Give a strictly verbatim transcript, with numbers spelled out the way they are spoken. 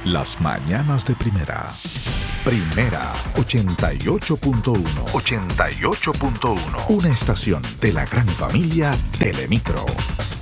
Las mañanas de primera. Primera ochenta y ocho punto uno. ochenta y ocho punto uno. Una estación de la gran familia Telemicro.